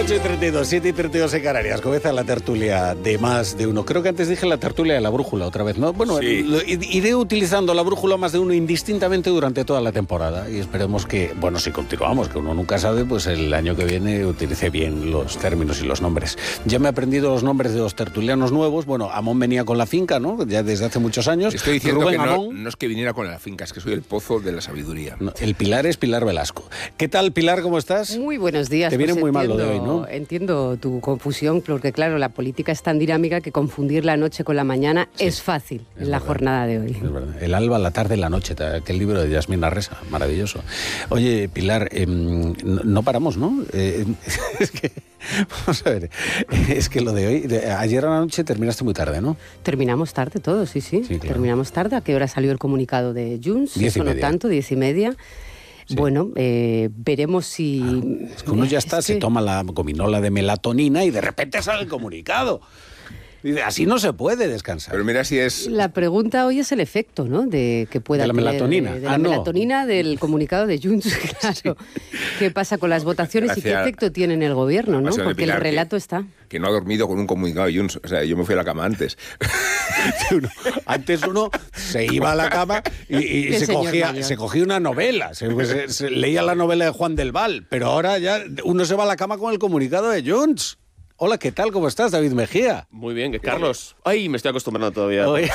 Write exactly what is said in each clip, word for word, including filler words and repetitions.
ocho y treinta y dos, siete y treinta y dos en Canarias. Comienza la tertulia de más de uno. Creo que antes dije la tertulia de la brújula otra vez, ¿no? Bueno, sí. lo, iré utilizando la brújula más de uno indistintamente durante toda la temporada y esperemos que, bueno, si continuamos, que uno nunca sabe, pues el año que viene utilice bien los términos y los nombres. Ya me he aprendido los nombres de los tertulianos nuevos. Bueno, Amón venía con la finca, ¿no? Ya desde hace muchos años. Estoy diciendo Rubén que no, Amón, no es que viniera con la finca, es que soy el pozo de la sabiduría. No, el Pilar es Pilar Velasco. ¿Qué tal, Pilar? ¿Cómo estás? Muy buenos días. Te viene pues muy entiendo, mal lo de hoy, ¿no? Entiendo tu confusión, porque claro, la política es tan dinámica que confundir la noche con la mañana Sí, es fácil es en la verdad. jornada de hoy. Es verdad. El alba, la tarde, la noche, aquel libro de Yasmín Arresa, maravilloso. Oye, Pilar, eh, no, no paramos, ¿no? Eh, es que, vamos a ver, es que lo de hoy, de, ayer a la noche terminaste muy tarde, ¿no? Terminamos tarde todos, sí, sí, Sí, claro. terminamos tarde. ¿A qué hora salió el comunicado de Junts? Diez y Eso no media. tanto, diez y media. Sí. Bueno, eh, veremos si... Ah, es que uno ya está, Es se que- toma la gominola de melatonina y de repente sale el comunicado. Dice, así no se puede descansar. Pero mira si es... La pregunta hoy es el efecto, ¿no? De que pueda De la tener, melatonina. De, de Ah, la no. melatonina del comunicado de Junts, claro. ¿Qué pasa con las votaciones y qué Gracias. efecto tiene en el gobierno, no? Gracias, Porque el Pilar, que- relato está. que no ha dormido con un comunicado de Junts. O sea, yo me fui a la cama antes. Uno- antes uno se iba a la cama y, y Qué se, señor cogía, mayor. se cogía una novela, se, se- se leía la novela de Juan del Val, pero ahora ya uno se va a la cama con el comunicado de Junts. Hola, ¿qué tal? ¿Cómo estás, David Mejía? Muy bien, que Carlos. Ay, me estoy acostumbrando todavía. Oye,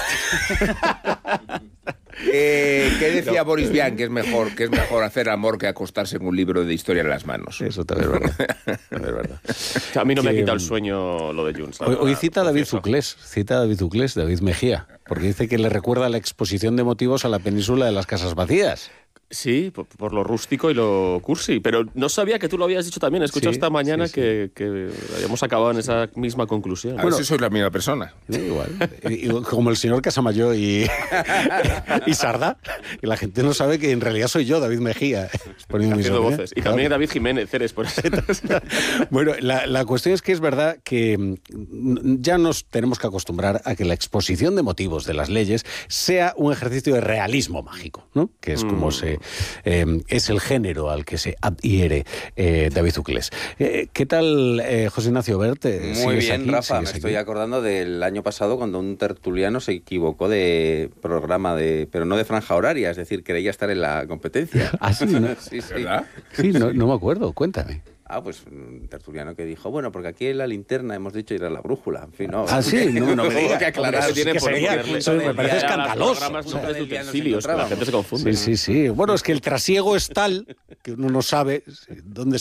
Eh, ¿Qué decía Boris Vian? Que es mejor que es mejor hacer amor que acostarse con un libro de historia en las manos. eso también es verdad. También es verdad. A mí no me ha Que, quitado el sueño lo de Junts. la Hoy, verdad, hoy cita a David confieso. Zuclés, cita a David Zuclés, David Mejía, porque dice que le recuerda la exposición de motivos a la península de las casas vacías. Sí, por, por lo rústico y lo cursi. Pero no sabía que tú lo habías dicho también. He escuchado Sí, esta mañana sí, sí. Que, que habíamos acabado en esa misma conclusión. A ver si sois la misma persona. Sí, igual. Y- y como el señor Casamayor y, y Sarda. Y la gente no sabe que en realidad soy yo, David Mejía. Poniendo mis Haciendo nombres, voces. ¿eh? Y también David Jiménez, Ceres, por eso. Bueno, la, la cuestión es que es verdad que mm, ya nos tenemos que acostumbrar a que la exposición de motivos de las leyes sea un ejercicio de realismo mágico, ¿no? Que es como Mm. se eh, es el género al que se adhiere eh, David Zuclés. Eh, ¿Qué tal, eh, José Ignacio Bert? Muy ¿Sigues bien, aquí? Rafa. Me ¿Sigues estoy aquí? acordando del año pasado cuando un tertuliano se equivocó de programa, de, pero no de franja horaria, es decir, creía estar en la competencia. Ah, sí, ¿no? Sí, sí. ¿Verdad? Sí, no, no me acuerdo, cuéntame. Ah, pues un tertuliano que dijo, bueno, porque aquí en la linterna hemos dicho ir a la brújula. En fin, no. Ah, sí, no, no me Tengo digas. que aclarar. Hombre, eso sí Tiene que por sería- ponerle- eso me parece Ya, ya, escandaloso. Los programas Punta nombres de del día nos utensilios, que la encontrábamos. gente se confunde. Sí, sí, sí. Bueno, es que el trasiego es tal que uno no sabe dónde